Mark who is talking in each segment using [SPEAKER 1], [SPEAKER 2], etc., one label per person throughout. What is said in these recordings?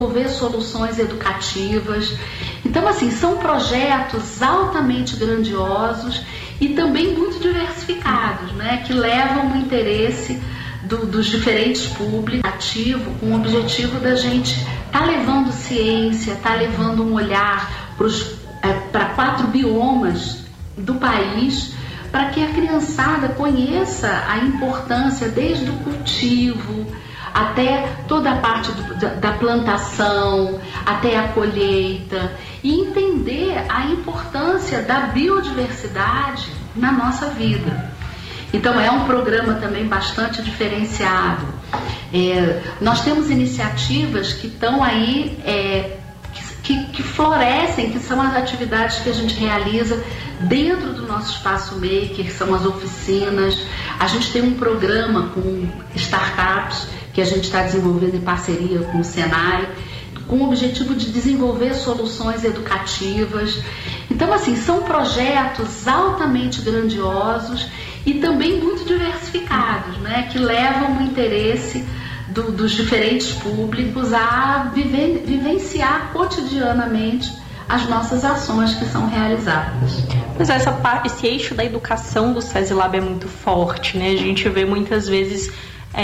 [SPEAKER 1] desenvolver soluções educativas. Então, assim, são projetos altamente grandiosos e também muito diversificados, né, que levam o interesse dos diferentes públicos ativo, com o objetivo da gente estar levando ciência, estar levando um olhar para 4 biomas do país, para que a criançada conheça a importância desde o cultivo até toda a parte da plantação, até a colheita, e entender a importância da biodiversidade na nossa vida. Então é um programa também bastante diferenciado. Nós temos iniciativas que estão aí, que florescem, que são as atividades que a gente realiza dentro do nosso espaço maker, são as oficinas. A gente tem um programa com startups que a gente está desenvolvendo em parceria com o Senai, com o objetivo de desenvolver soluções educativas. Então, assim, são projetos altamente grandiosos e também muito diversificados, né, que levam o interesse dos diferentes públicos a vivenciar cotidianamente as nossas ações que são realizadas.
[SPEAKER 2] Pois é, esse eixo da educação do SESI-Lab é muito forte, né? A gente vê muitas vezes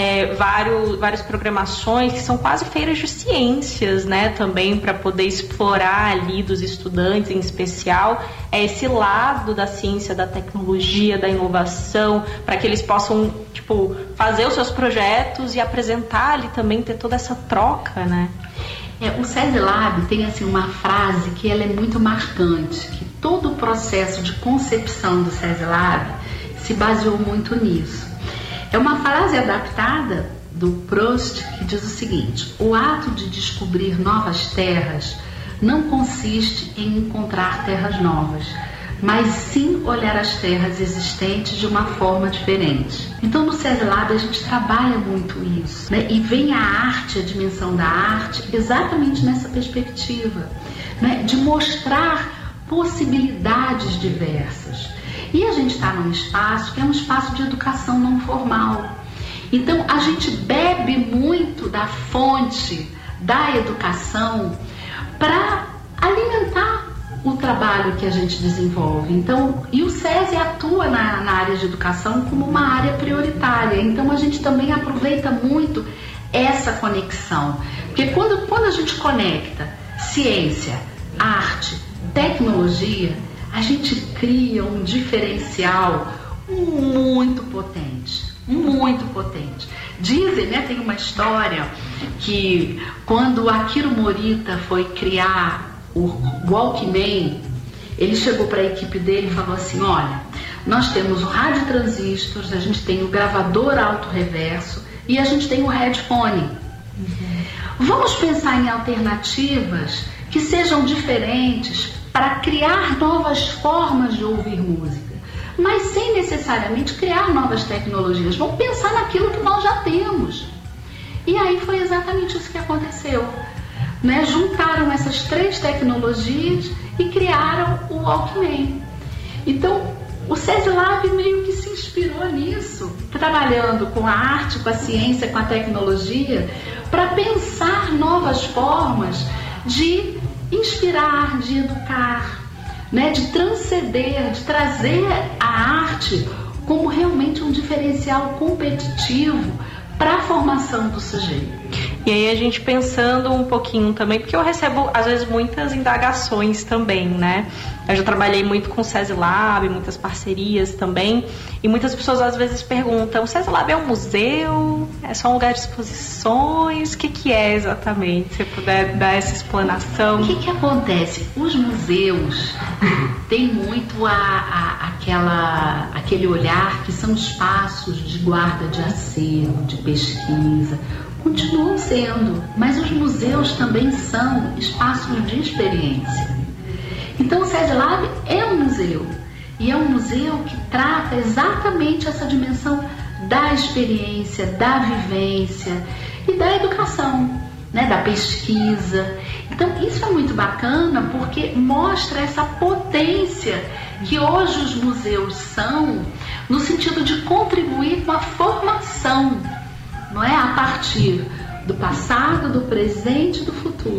[SPEAKER 2] várias programações que são quase feiras de ciências, né, também para poder explorar ali dos estudantes em especial esse lado da ciência, da tecnologia, da inovação, para que eles possam, tipo, fazer os seus projetos e apresentar ali também, ter toda essa troca, né?
[SPEAKER 1] O SESI-Lab tem assim uma frase que ela é muito marcante, que todo o processo de concepção do SESI-Lab se baseou muito nisso. É uma frase adaptada do Proust que diz o seguinte: o ato de descobrir novas terras não consiste em encontrar terras novas, mas sim olhar as terras existentes de uma forma diferente. Então no SESI-Lab a gente trabalha muito isso, né? E vem a arte, a dimensão da arte, exatamente nessa perspectiva, né? De mostrar possibilidades diversas. E a gente está num espaço que é um espaço de educação não formal. Então a gente bebe muito da fonte da educação para alimentar o trabalho que a gente desenvolve. Então, e o SESI atua na área de educação como uma área prioritária. Então a gente também aproveita muito essa conexão. Porque quando a gente conecta ciência, arte, tecnologia, a gente cria um diferencial muito potente, muito potente. Dizem, né, tem uma história que quando o Akira Morita foi criar o Walkman, ele chegou para a equipe dele e falou assim: olha, nós temos o rádio transistor, a gente tem o gravador auto-reverso e a gente tem o headphone. Vamos pensar em alternativas que sejam diferentes para criar novas formas de ouvir música, mas sem necessariamente criar novas tecnologias. Vamos pensar naquilo que nós já temos. E aí foi exatamente isso que aconteceu, né? Juntaram essas 3 tecnologias e criaram o Walkman. Então o SESI-Lab meio que se inspirou nisso, trabalhando com a arte, com a ciência, com a tecnologia, para pensar novas formas de inspirar, de educar, né, de transcender, de trazer a arte como realmente um diferencial competitivo para a formação do sujeito.
[SPEAKER 2] E aí a gente pensando um pouquinho também, porque eu recebo às vezes muitas indagações também, né? Eu já trabalhei muito com o SESI-Lab, muitas parcerias também, e muitas pessoas às vezes perguntam: o SESI-Lab é um museu? É só um lugar de exposições? O que é exatamente? Se você puder dar essa explanação.
[SPEAKER 1] O que acontece? Os museus têm muito aquele olhar que são espaços de guarda de acervo, de pesquisa. Continuam sendo, mas os museus também são espaços de experiência. Então o SESI-Lab é um museu, e é um museu que trata exatamente essa dimensão da experiência, da vivência e da educação, né, da pesquisa. Então isso é muito bacana porque mostra essa potência que hoje os museus são, no sentido de contribuir com a formação, não é, a partir do passado, do presente e do futuro.